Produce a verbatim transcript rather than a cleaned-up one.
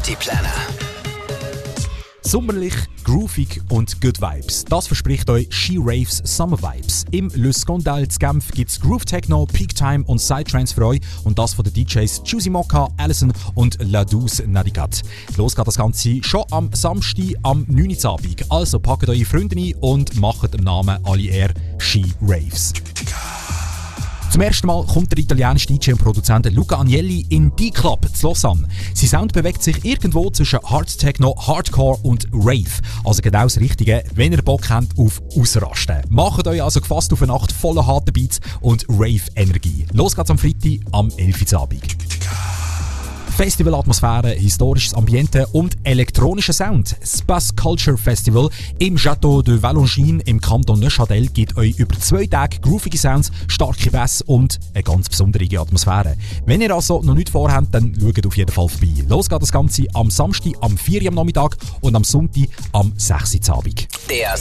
Partyplaner. Sommerlich, groovig und good vibes. Das verspricht euch She Raves Summer Vibes. Im Le Scandale zu Genf gibt es Groove Techno, Peak Time und Psytrance für euch. Und das von den D Js Juicy Mokka, Allison und La Douce Nadigat. Los geht das Ganze schon am Samstag am neun Uhr Abend. Also packt eure Freunde ein und macht im Namen alle Air She Raves. Zum ersten Mal kommt der italienische D J und Produzent Luca Agnelli in D-Club zu Lausanne. Sein Sound bewegt sich irgendwo zwischen Hard Techno, Hardcore und Rave. Also genau das Richtige, wenn ihr Bock habt auf Ausrasten. Macht euch also gefasst auf eine Nacht voller harter Beats und Rave-Energie. Los geht's am Freitag am elf Uhr Abend. Festivalatmosphäre, historisches Ambiente und elektronischer Sound. Space Culture Festival im Château de Vallongines im Kanton Neuchâtel gibt euch über zwei Tage groovige Sounds, starke Bass und eine ganz besondere Atmosphäre. Wenn ihr also noch nichts vorhabt, dann schaut auf jeden Fall vorbei. Los geht das Ganze am Samstag am vier Uhr am Nachmittag und am Sonntag am sechs Uhr Abend. Der